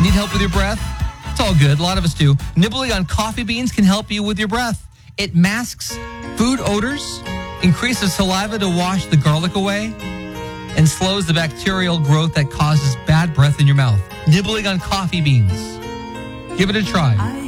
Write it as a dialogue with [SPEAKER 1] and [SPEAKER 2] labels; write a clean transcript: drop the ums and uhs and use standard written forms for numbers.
[SPEAKER 1] Need help with your breath? It's all good. A lot of us do. Nibbling on coffee beans can help you with your breath. It masks food odors, increases saliva to wash the garlic away, and slows the bacterial growth that causes bad breath in your mouth. Nibbling on coffee beans. Give it a try.